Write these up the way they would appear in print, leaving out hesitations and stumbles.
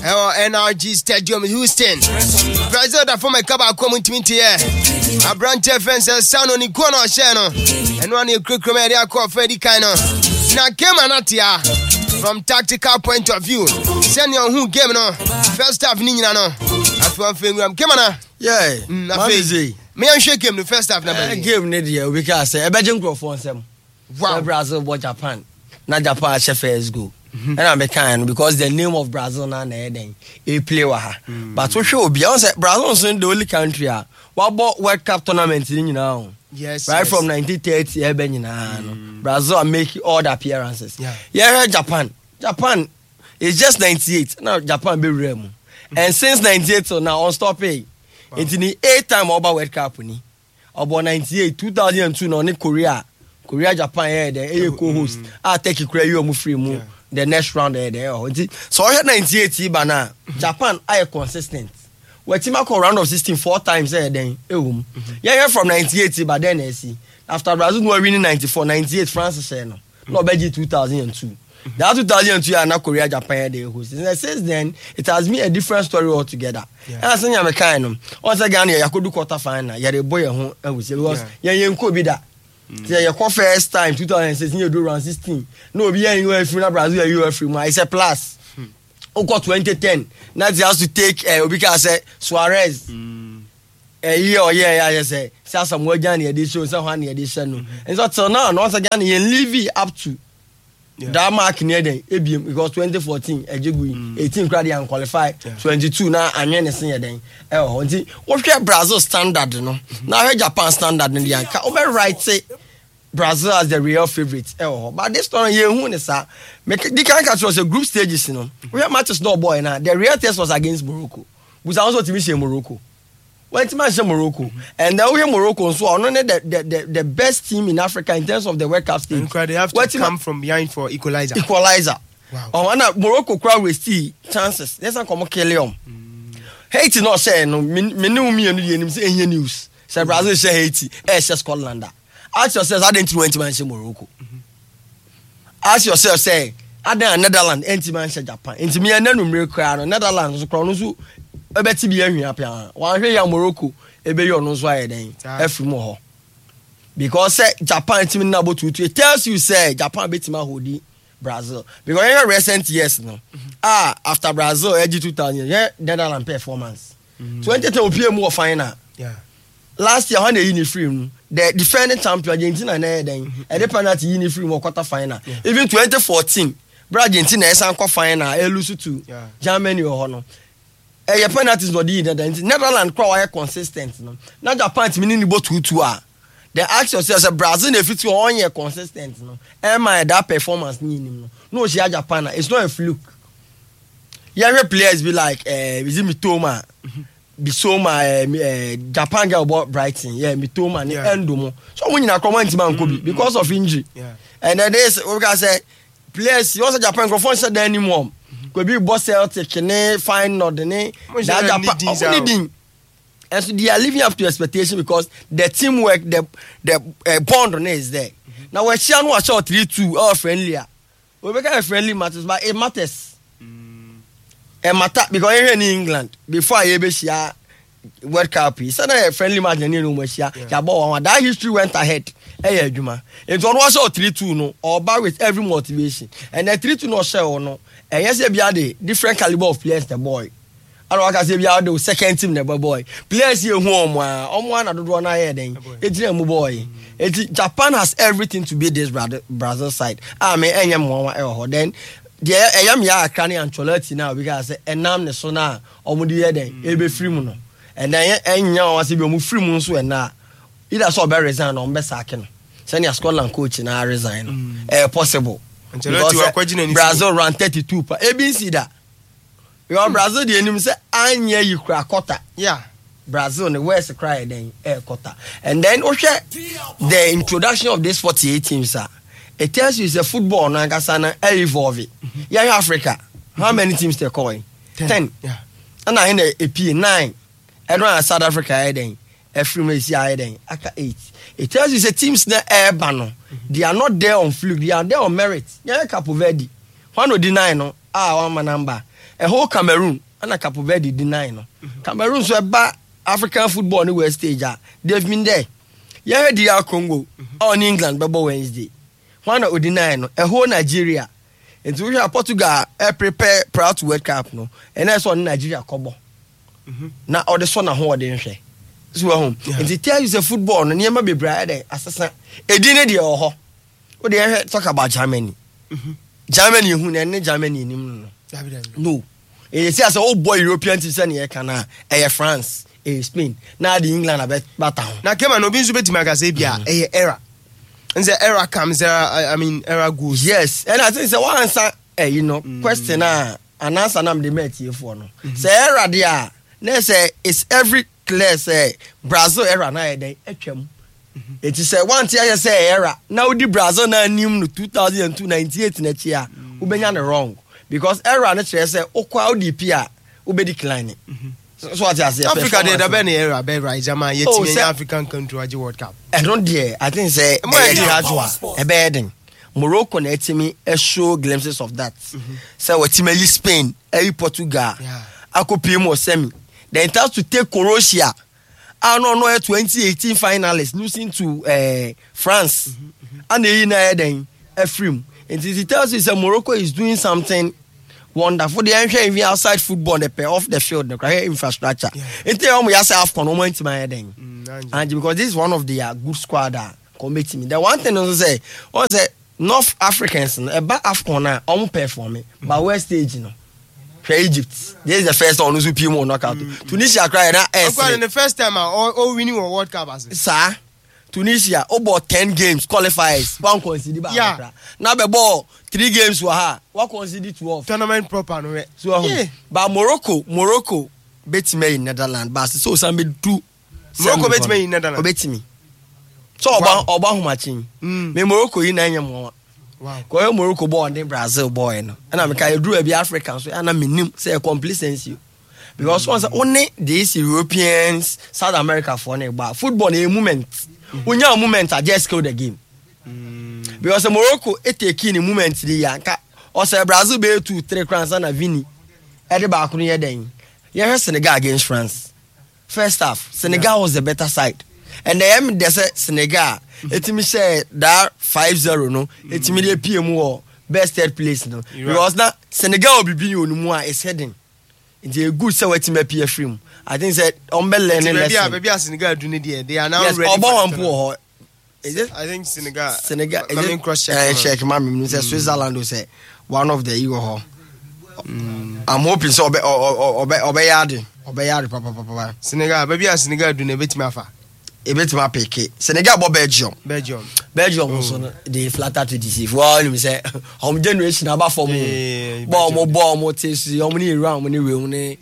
NRG Stadium Houston. Brazil da former Kaba community here. A branch fence sound on the corner channel. And one you quick media call Freddy Kano. Now came anatia from tactical point of view. Send your who game no. First half Nina no. At one thing came on. Yeah. Me and shake him the first half number. Game need we can say Belgium go for some. Wow. Brazil or Japan. Not Japan chef first go. And I'm a kind because the name of Brazil na then a play wa ha. But we show Beyonce Brazil is the only country what about World Cup tournament in now. Yes. Right from 1930 Brazil are making all the appearances. Yeah, Japan is just 98. Now Japan be rem. And since 98 so now on stop pay. It's in the 8th time about World Cup ni. About 98 2002 no Korea Japan here the co-host. I take you credit you free mu. The next round there. So I had 98 bana. Japan are consistent. We team call round of 16 4 times then. Yeah, from 98 but then see. After Brazil were winning 94, 98 France say no. No Belgium 2002. That 2002 and now Korea Japan they host. Since then it has been a different story altogether. And I say I'm a kind once again you could do quarter final. You the boy home because you could be that. Say your first time 2016 you do round 16. No be anywhere free na Brazil you free. It's a plus. Oko 2010. Now they has to take because say Suarez. Yeah say some more Johnny edition some one edition. And so till now once again you leave up to that mark near them because 2014 Ejigui 18 crowd and qualify 22 now anyen sen then nti what Brazil standard no now Japan standard in the anka over right say Brazil as the real favorite but this time you who is sir the can catch was a group stages you know we have matches no boy now the real test was against Morocco but also team say Morocco when team say Morocco and then we have Morocco so on the best team in Africa in terms of the World Cup stage they have to come from behind for equalizer wow and Morocco crowd will see chances let's not come kill Haiti not say no me say news say Brazil say Haiti say Scotland ask yourself I didn't want to say Morocco ask yourself say I didn't Netherlands anti-man say Japan into me and then crowd Netherlands crowd so ebeti bi ahun apia wan hwe ya Morocco ebe yo no so aye den afri mo ho because say Japan team na about 2 it tells you say Japan betima hodi Brazil because in recent years no after Brazil edge 2000 Netherlands performance 2010 opie mu final last year when they uniform the defending champion Argentina na den e dey penalty uniform quarter final even 2014 Argentina e san final e lose to Germany or no your penalties no dey that Netherlands crowd consistent no na Japan team ni bo 2-2 the ask yourself say Brazil na fit 1 year consistent no that performance ni nim no she Japan it's not a fluke your players be like is it Mitoma Bissouma Japan girl about Brighton Mitoma ni Endomo so when you come into man could be because of injury and then they we can say players you also Japan go for said anymore could be boss Celtic ne fine not the ne that Japan and so they are living up to expectation because the teamwork the bond on is there now we share no short 3-2 all friendly we make a friendly matches but it matters it matter because here in England before I be share World Cup is a friendly match in no share that history went ahead adwuma it was also 3-2 no or back with every motivation and the 3-2 no share or no and yes be the different caliber of players the boy I don't can say be the second team the boy players here home na do na here then ejire boy Japan has everything to be this Brazil side me enyem one then the eyam ya Akane Ancelotti now because say enam ne so na omudi here then e be free mu no and then enya wa say be omu free mu so na either so be resign or be sack no senior Scotland coach na resign possible Brazil run 32 pa ABC that your Brazil the enemy say anya you cry quarter Brazil the west cry then quarter and then the introduction of this 48 teams it tells you it's a football na kasana evolve Africa how many teams they calling 10 and I in a P 9 and run South Africa then every then aka 8 it tells you the teams na urban they are not there on fluke they are there on merit Cape Verde one of the 9 no one number a whole Cameroon and a Cape Verde deny no. Cameroon so ba African football in the West stage. They've been there. You heard the Congo on England by Wednesday. One of deny no a whole Nigeria. And so we have Portugal prepare proud to World Cup no. And that's on Nigeria Kobo. Now all the son of who they share. So home. And they tell you the football and you might be bright assassin. A dinner dear or what they talk about Germany. Germany who Germany no. It says old boy European to send here can France, Spain. Now the England are better. Now come on, no being bit magazine era. And the era comes there, I mean era goes. Yes, and I think the one answer you know, question and answer I'm the met here for no. Say era there. Let's say it's every clear say Brazil era na day HM. It is a one year say era. Now the Brazil na new 2002 98 next year. Ubenya wrong because era na say okwa ODP ube decline. So what I say Africa dey da be na era be right jama yetime African country agi World Cup. I don't dare. I think say e be eden. Morocco na etimi show glimpses of that. Say wetimeli Spain, Portugal. Akopi mo semi. Then it has to take Croatia. I don't know 2018 finalists losing to France. And they then Ephraim. And it tells you that Morocco is doing something wonderful. They are even outside football, they pay off the field, the infrastructure. And they almost have moment my heading. And because this is one of the good squad that commit me. The one thing I say was that North Africans about AFCON on performing, but West stage, you know. Egypt. This is the first one who's people knockout. Tunisia cried that the first time all winning a World Cup. Sir, Tunisia about 10 games qualifiers. One considered. Yeah. Now the ball 3 games were her. What considered 12 tournament proper no. So but Morocco beat me in Netherlands. But so some do Morocco beat me in Netherlands. Beat me. So about how much? Me Morocco in any. Wow. Because Morocco born in Brazil boy no. And I can do a African so and I mean say complacency. Because once only these Europeans, South America for but football a moment. When your moment I just kill the game. Because Morocco it take in a moment the yanka or say Brazil be 2-3 crowns and a Vini. At the back near then. You heard Senegal against France. First half, Senegal was the better side. And they say Senegal. It me say that 5-0 no. It me the PM best third place no. Because now Senegal will be on more is heading. It's a good say what me PF film. I think said learning lesson. Maybe Senegal do need they are now ready. Yes, is it? I think Senegal. Is it cross check mami say Switzerland will say one of the Euro. I'm hoping so obey papa. Senegal maybe Senegal do ne bit me afa. Ebet ma peke Senegal bo Belgium so they flatter to deceive well you say home generation about for me ball mo test you money around money we money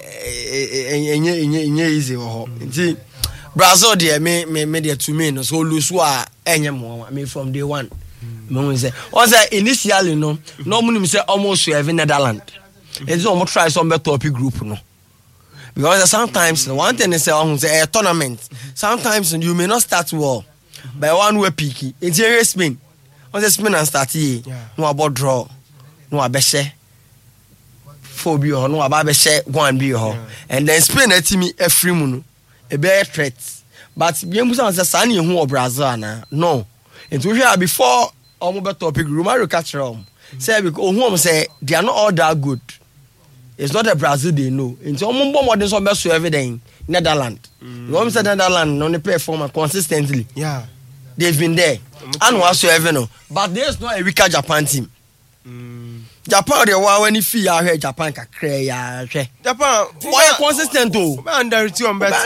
easy ho nti Brazil there me there to me no so lose wa enye mo me from day one me say o say initially no mo say almost every Netherlands it's almost try some better topic group no. Because sometimes one thing is a tournament. Sometimes you may not start well, but one way picky. It's a spin. On the spin and start here. No about draw. No abeshe. Phobia. No abeshe. One be ho. And then spin a team a free moon. A bear threat. But you must say Sunny who Brazil na. No. It will be before almost topic room. I catch them. Say because who say they are not all that good. It's not a Brazil they know. It's almost more than some best everything. Netherlands. You want to say Netherlands only perform consistently. Yeah. They've been there. And whatsoever no. But there's not a weaker Japan team. Japan they were when you feel here Japan can create Japan. Why consistent though? Underrated on better.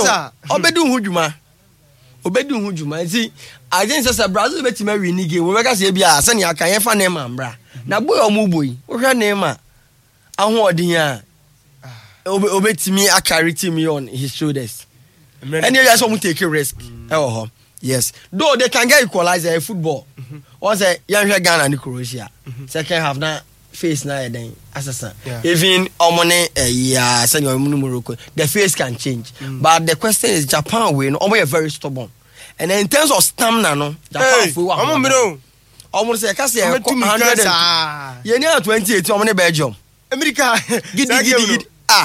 Obedu hujuma. See, I didn't say Brazil bet me win game. We make say bia send ya kan yefa name ambra. Na boy omuboy. Wo hwe name ahoɔden a obetimi carry team on his shoulders. And you guys want to take a risk. Yes. Though they can get equalizer in football. Once a young Ghana and Croatia. Second half now face now then assassin. Even Omone senior Morocco. The face can change. But the question is Japan win almost very stubborn. And in terms of stamina no Japan almost say 100 you need 28 Belgium. America. Gidi.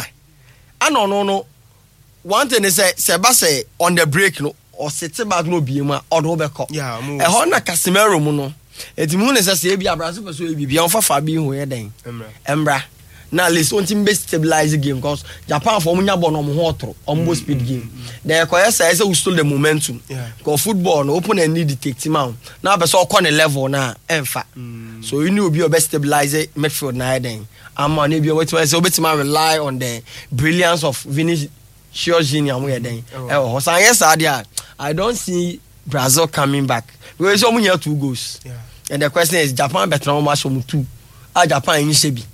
No. One thing is say on the break no or sit back no be ma or no beko. Yeah, e ho na Casemiro mu no. Etimu ne say be Brazil person e bi on fa bi ho ye den. Embra. Now let's want to stabilize the game because Japan for munya ball no mo hotro on speed game. The say we stole the momentum. Because football no open and need to take team out. Now be so on the level na emfa. So you need to be your best stabilizer midfield na then. Amma na be what say obetima rely on the brilliance of Vinicius Junior mo then. So yes I don't see Brazil coming back. We so munya 2 goals. And the question is Japan better no match from 2. Japan in Shebi.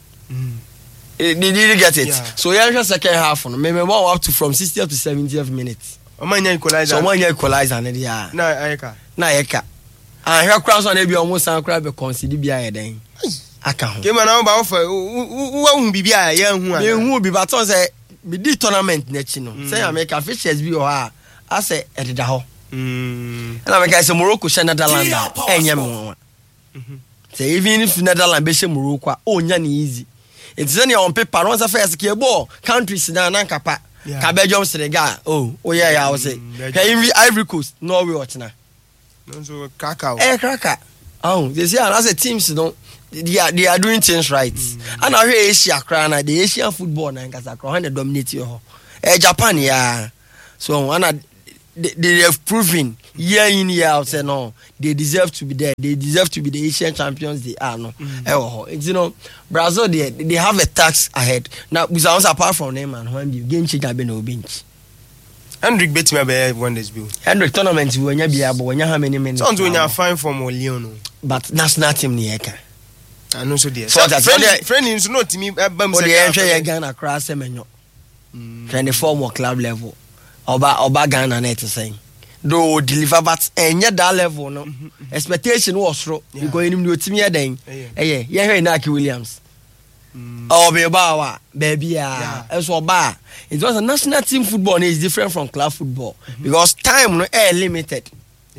Did you get it? Yeah. So yeah, second half on maybe more up to from 60th to 70th minutes. So one equalizer and yeah. Na eka. And here crowds on be almost and crowd be consider bia then. Aka. Ke man ba offer who be bia ya hu be but say be di tournament nechi no. Say America fishes be o ha. I say edida ho. And America say Morocco she Netherlands enye mo. Say even if Netherlands be she Morocco onya ni easy. It's only on paper. Once a first ball countries na nankapa. Belgium, Senegal. Oh yeah, I was say. Ivory Coast, Norway, watch now. So Krakow. Krakow. Oh, they say as a teams, they are doing things right. And now here Asia, Krana, the Asian football na nkasa they dominate you. Japan, yeah. So they have proven year in year out say no they deserve to be there, they deserve to be the Asian champions they are no. You know Brazil they have a task ahead now because apart from them and when you game change be no bench. Hendrick bet me be one this bill Hendrick tournament we nya bia but we nya how many minutes sounds when you fine from Leon but national team ni eka I know so there so friend is not me bam say Ghana cross semenyo 24 more club level Oba Ghana net saying do deliver but enye that level no expectation was low because him do team here then yeah Naki Williams be bawa baby so ba it was a national team football is different from club football because time no limited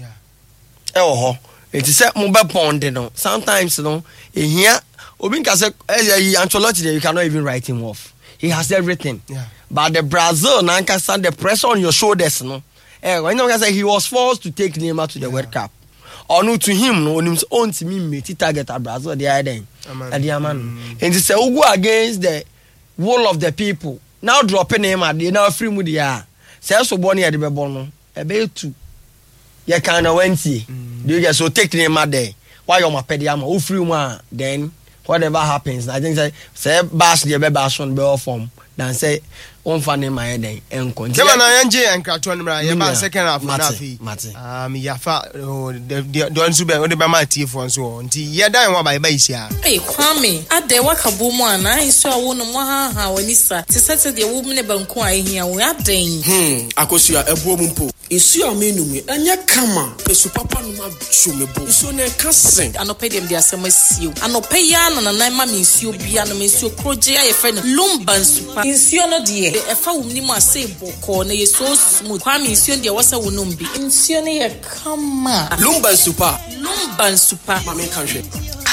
it is set mobile pond no sometimes no here obi can say Ancelotti you cannot even write him off. He has everything. But the Brazil now can stand the pressure on your shoulders, no. When you say he was forced to take Neymar to the World Cup. Or no to him, no, him own to me target at Brazil the other day. And the man. And they say who go against the will of the people. Now dropping Neymar, they now free with the say so bonny at the bebono. A bit too. You kind of went see. Do you get so take Neymar there? Why you my pediama? Who free one then? Whatever happens, I think say bash the bash on bell form than say on funny my head and continue. Kemana nje enkrato nbra ye ba second half na fi. Yafa don su be o de ba ma tie fo so nti ye dan wa ba isia. Kwame ade wakabo mu ana iso awo no mo ha wani sa. Ti sese de wo mne banku a ehia wo aden. Akosua ebuo mu mpo. Isu amenu mi anya kama pesu papa no ma chomebo. Isu na kasen. Anope dem de asema siu. Anope ya na na ma mi nsuo bia na nsuo kroje ya ye fe no lumba nsupa. Nsuo no de e fa wumni mu ase boko na ye so smooth. Kwame nsuo de wasa wonum bi. Nsuo ne ye kama. Lumba nsupa. Mama kanhwe.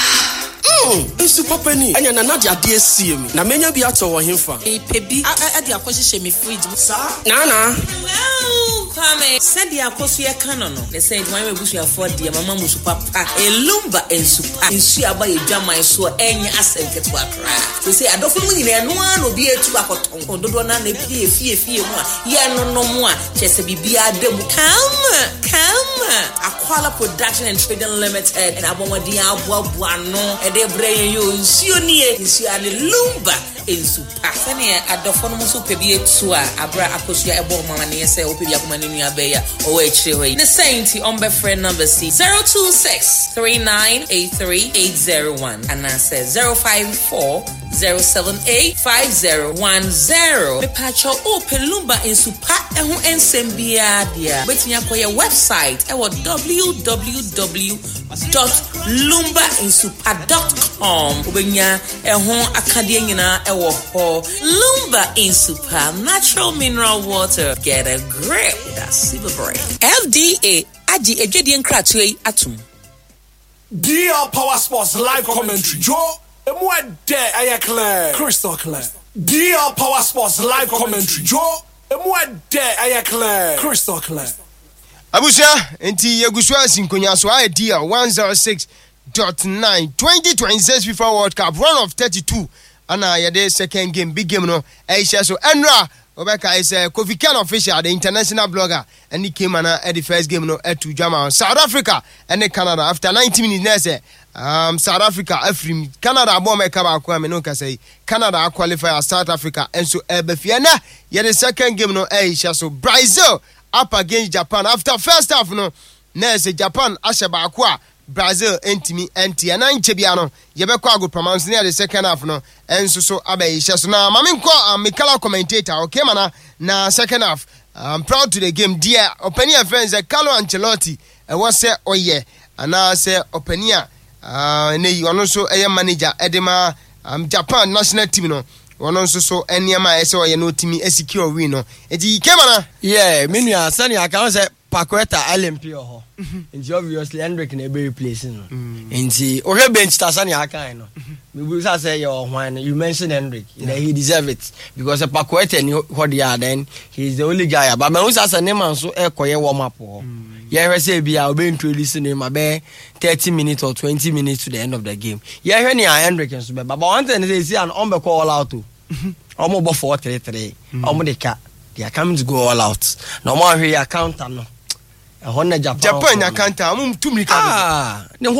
Nsupa pani. Anya na nadia de asie mi. Na menya bi ato wo hemfa. Pebi ade akohye me fridge. Sa? Na. Kwame said the akosu ye kano no. They said when we busu afford the mama musupa pa. Lumba nsupa. Nsu aba ye dwaman so enya asente to akra. So say adofo mu nyina no an obi etu akoton. Ododo na na fie mu a ye no mu a chese bibia dem. Come. Aquala Production and Trading Limited and abomadi abuabua no e de breye yo nsuo nie nsuo ale lumba nsupa. Sane adofo no musu pebi etu a abra akosu ebo mama ne say opebi akoma ne nua be ya o we chire hoyi. The sainty on be friend number C 026398380 and I says 054-078-5010. Mepacho Pelumba nsupa ehu ensembia dia. Betinya kwa your website www.lumbainsupa.com. Ubenya ehu akadie nyina ewo ho. Lumba Insupa natural mineral water. Get a grip. That's super brain. FDA aji ejedi nkratoe atum. Dear Power Sports live commentary. Joe emu ade aye clear crystal clear DL Power Sports live commentary Joe emu ade aye clear crystal clear Abusia enti yegusua sinkonya so idea 106.9 2026 FIFA World Cup round of 32 ana yede second game big game no Aisha so Enra Obeka is a Kofi Ken official the international blogger and he came at the first game no to Germany South Africa and Canada after 90 minutes South Africa Afrim Canada bomb e kaba kwa me no ka say Canada qualify as South Africa and so ebefiana yede second game no Aisha so Brazil up against Japan after first half no na say Japan asheba akwa Brazil entimi enti ana nchebia no yebekọ ago performance near the second half no enso so abayisha so na maminko Mikala commentator okay mana na second half I'm proud to the game dear opinion friends Carlo Ancelotti was say oye ana say opinion ne ono so manager edema Japan national team no ono so eniema ese oye no team secure win no eti kemana yeah menu asani aka say Paqueta Olympia ho. Nti obviously Hendrick na be replacing. Nti o he bench tasani aka no. Me will say your when you mention Hendrick, he deserve it because Paqueta ni what they are then he's the only guy but me say say name so e koye warm up ho. Yeah we say bia obe introduce him abe 30 minutes or 20 minutes to the end of the game. Yeah he ni Hendrick so be but one thing is an on be call out to. Omo bo 4-3-3. Omo de ka they are coming to go all out. No more here counter no. Japan ya counter mum tumri ka